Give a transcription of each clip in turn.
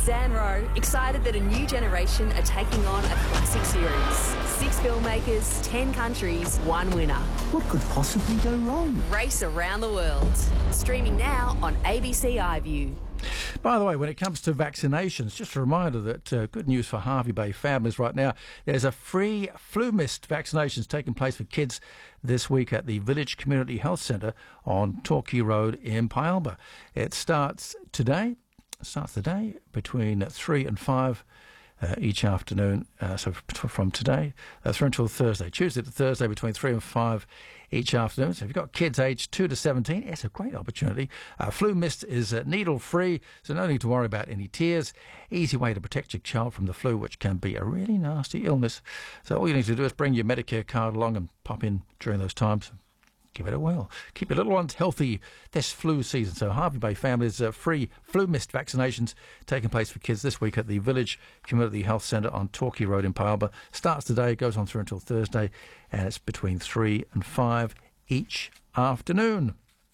Stanro, excited that a new generation are taking on a classic series. 6 filmmakers, 10 countries, 1 winner. What could possibly go wrong? Race around the world. Streaming now on ABC iView. By the way, when it comes to vaccinations, just a reminder that good news for Hervey Bay families right now. There's a free flu mist vaccinations taking place for kids this week at the Village Community Health Centre on Torquay Road in Pyalba. It starts today between 3 and 5 each afternoon, so from today through until Thursday, Tuesday to Thursday between 3 and 5 each afternoon. So if you've got kids aged 2 to 17, it's a great opportunity. Flu mist is needle-free, so no need to worry about any tears. Easy way to protect your child from the flu, which can be a really nasty illness. So all you need to do is bring your Medicare card along and pop in during those times. Give it a whirl. Keep your little ones healthy this flu season. So Hervey Bay families, free flu mist vaccinations taking place for kids this week at the Village Community Health Centre on Torquay Road in Pyalba. Starts today, goes on through until Thursday, and it's between 3 and 5 each afternoon.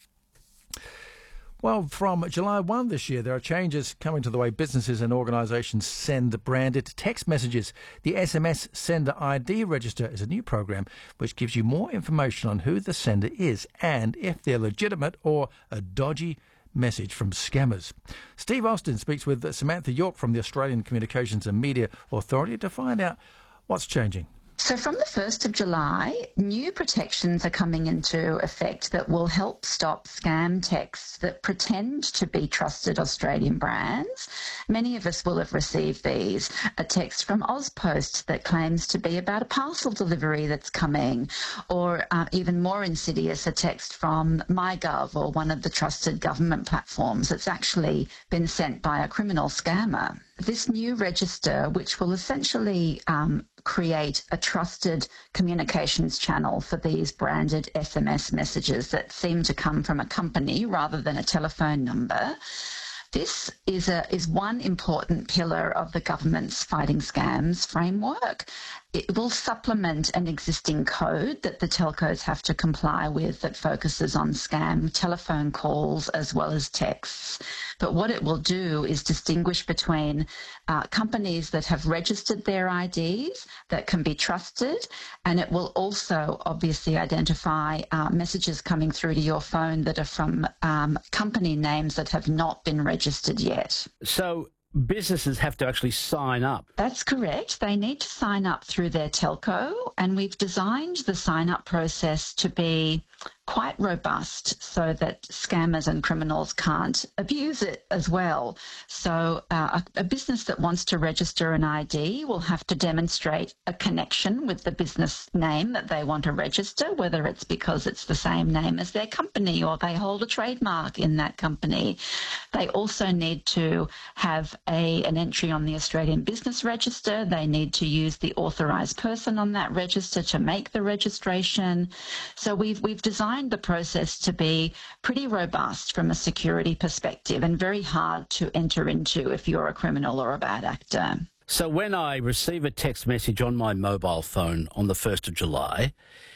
Well, from July 1 this year, there are changes coming to the way businesses and organisations send branded text messages. The SMS Sender ID Register is a new program which gives you more information on who the sender is and if they're legitimate or a dodgy message from scammers. Steve Austin speaks with Samantha York from the Australian Communications and Media Authority to find out what's changing. So from the 1st of July, new protections are coming into effect that will help stop scam texts that pretend to be trusted Australian brands. Many of us will have received these. A text from Ozpost that claims to be about a parcel delivery that's coming, or even more insidious, a text from MyGov or one of the trusted government platforms that's actually been sent by a criminal scammer. This new register, which will essentially create a trusted communications channel for these branded SMS messages that seem to come from a company rather than a telephone number. This is one important pillar of the government's Fighting Scams framework. It will supplement an existing code that the telcos have to comply with that focuses on scam telephone calls as well as texts. But what it will do is distinguish between companies that have registered their IDs that can be trusted, and it will also obviously identify messages coming through to your phone that are from company names that have not been registered yet. So businesses have to actually sign up. That's correct. They need to sign up through their telco, and we've designed the sign-up process to be quite robust so that scammers and criminals can't abuse it as well. So a business that wants to register an ID will have to demonstrate a connection with the business name that they want to register, whether it's because it's the same name as their company or they hold a trademark in that company. They also need to have an entry on the Australian Business Register. They need to use the authorised person on that register to make the registration. So we've designed the process to be pretty robust from a security perspective and very hard to enter into if you're a criminal or a bad actor. So when I receive a text message on my mobile phone on the 1st of July,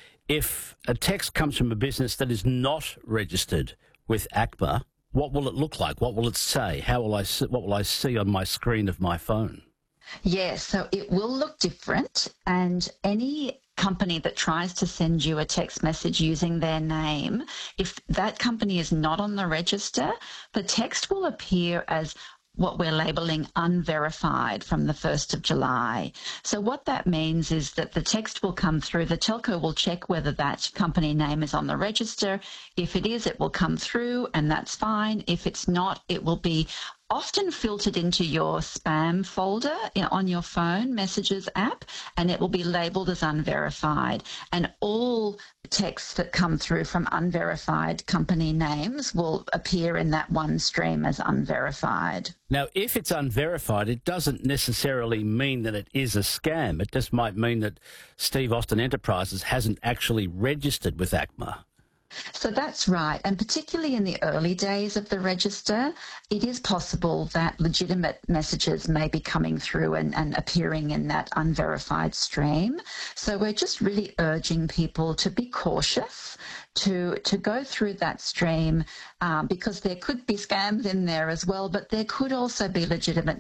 if a text comes from a business that is not registered with ACMA, what will it look like? What will it say? What will I see on my screen of my phone? Yes, so it will look different, and any company that tries to send you a text message using their name, if that company is not on the register, the text will appear as what we're labelling unverified from the 1st of July. So what that means is that the text will come through, the telco will check whether that company name is on the register. If it is, it will come through, and that's fine. If it's not, it will be often filtered into your spam folder on your phone messages app, and it will be labelled as unverified. And all texts that come through from unverified company names will appear in that one stream as unverified. Now, if it's unverified, it doesn't necessarily mean that it is a scam. It just might mean that Steve Austin Enterprises hasn't actually registered with ACMA. So that's right. And particularly in the early days of the register, it is possible that legitimate messages may be coming through and appearing in that unverified stream. So we're just really urging people to be cautious, to go through that stream, because there could be scams in there as well, but there could also be legitimate